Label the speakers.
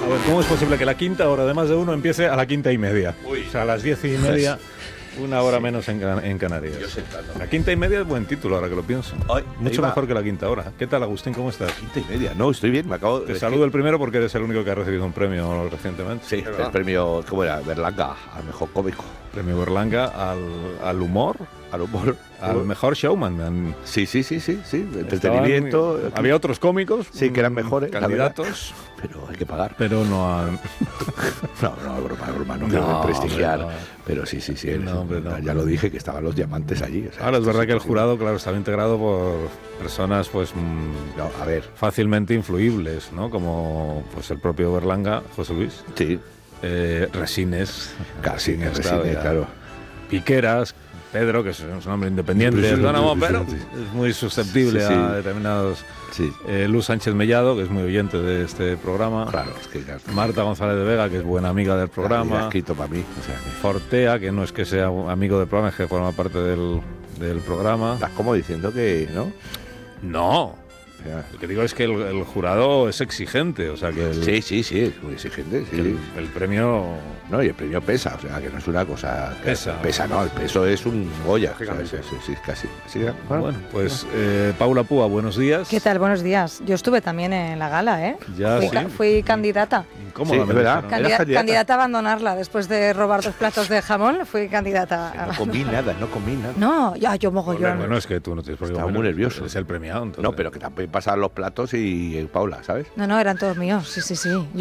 Speaker 1: ver, ¿cómo es posible que la quinta hora de más de uno empiece a la 5:30?
Speaker 2: Uy.
Speaker 1: O sea, a las 10:30, una hora menos en Canarias.
Speaker 2: Yo sentado.
Speaker 1: La 5:30 es buen título, ahora que lo pienso.
Speaker 2: Ay,
Speaker 1: Mucho
Speaker 2: ahí va.
Speaker 1: mejor que la quinta hora. ¿Qué tal, Agustín? ¿Cómo estás?
Speaker 2: 5:30. No, estoy bien, me acabo
Speaker 1: Te saludo el primero porque eres el único que ha recibido un premio recientemente.
Speaker 2: Sí, el premio, ¿cómo era? Berlanga, al mejor cómico.
Speaker 1: Premio Berlanga al humor,
Speaker 2: Al humor.
Speaker 1: al mejor showman.
Speaker 2: Sí, entretenimiento.
Speaker 1: Había otros cómicos,
Speaker 2: Sí, que eran mejores, la
Speaker 1: candidatos,
Speaker 2: Pero hay que pagar.
Speaker 1: pero no han...
Speaker 2: No, es broma, no quiero prestigiar.
Speaker 1: hombre, no.
Speaker 2: Pero sí.
Speaker 1: No, hombre, no.
Speaker 2: Ya lo dije, que estaban los diamantes allí. O sea,
Speaker 1: Ahora es verdad que el
Speaker 2: sí.
Speaker 1: jurado, claro, estaba integrado por personas, pues,
Speaker 2: No, a ver,
Speaker 1: fácilmente influibles, ¿no? Como, pues, el propio Berlanga, José Luis,
Speaker 2: sí,
Speaker 1: Resines,
Speaker 2: casi
Speaker 1: Resines,
Speaker 2: Resines, claro.
Speaker 1: Piqueras, Pedro, que es un hombre independiente,
Speaker 2: Sí,
Speaker 1: autónomo,
Speaker 2: sí,
Speaker 1: pero
Speaker 2: sí.
Speaker 1: es muy susceptible
Speaker 2: Sí.
Speaker 1: a determinados...
Speaker 2: Sí,
Speaker 1: Luz Sánchez Mellado, que es muy oyente de este programa.
Speaker 2: claro, es que ya,
Speaker 1: Marta González de Vega, que es buena amiga del
Speaker 2: ya
Speaker 1: programa.
Speaker 2: escrito para mí. O sea, que
Speaker 1: Fortea, que no es que sea amigo del programa, es que forma parte del programa.
Speaker 2: estás como diciendo que, ¿no?
Speaker 1: No,
Speaker 2: O sea,
Speaker 1: lo que digo es que el jurado es exigente, o sea que
Speaker 2: sí, es muy exigente.
Speaker 1: que
Speaker 2: Sí.
Speaker 1: el premio...
Speaker 2: No, y el premio pesa, o sea, que no es una cosa... que
Speaker 1: Pesa.
Speaker 2: no, el peso es un Goya. Sí, casi. Sí,
Speaker 1: Bueno, pues Paula Púa, buenos días.
Speaker 3: ¿Qué tal? Buenos días. Yo estuve también en la gala, ¿eh?
Speaker 1: Ya,
Speaker 3: fui,
Speaker 1: sí.
Speaker 3: fui candidata.
Speaker 1: Incómoda,
Speaker 2: Sí,
Speaker 1: me
Speaker 2: es verdad.
Speaker 1: dijeron.
Speaker 2: ¿Eras candidata?
Speaker 3: Candidata a abandonarla después de robar 2 platos de jamón. Fui candidata.
Speaker 2: No comí nada.
Speaker 3: No, ya yo mogollón.
Speaker 1: Bueno, es que tú no tienes por qué
Speaker 2: Estaba
Speaker 1: comer,
Speaker 2: muy nervioso.
Speaker 1: eres el premiado, entonces.
Speaker 2: No, pero que también pasan los platos y Paula, ¿sabes?
Speaker 3: No, eran todos míos. Sí.